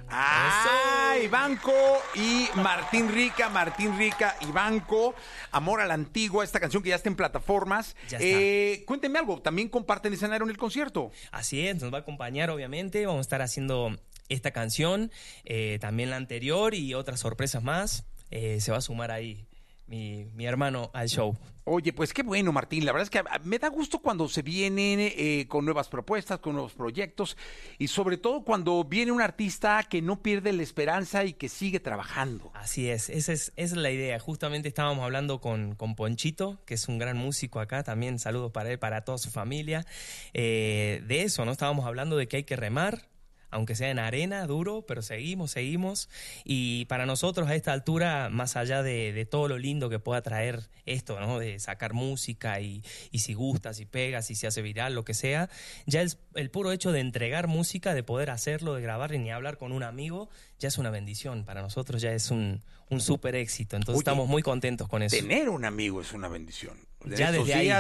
Ah, Ivanco y Martín Rica, Ivanco, Amor a la Antigua, esta canción que ya está en plataformas. Ya está. Cuénteme algo, ¿también comparten escenario en el concierto? Así es, nos va a acompañar obviamente, vamos a estar haciendo esta canción, también la anterior y otras sorpresas más. Se va a sumar ahí mi hermano al show. Oye, pues qué bueno, Martín. La verdad es que me da gusto cuando se vienen con nuevas propuestas, con nuevos proyectos y sobre todo cuando viene un artista que no pierde la esperanza y que sigue trabajando. Así es, esa es la idea. Justamente estábamos hablando con Ponchito, que es un gran músico acá, también saludos para él, para toda su familia. De eso, ¿no? Estábamos hablando de que hay que remar, aunque sea en arena, duro, pero seguimos. Y para nosotros a esta altura, más allá de todo lo lindo que pueda traer esto, ¿no? De sacar música y si gusta, si pega, si se hace viral, lo que sea, ya el puro hecho de entregar música, de poder hacerlo, de grabar y ni hablar con un amigo, ya es una bendición. Para nosotros ya es un súper éxito. Entonces estamos muy contentos con eso. Tener un amigo es una bendición. Ya desde ahí.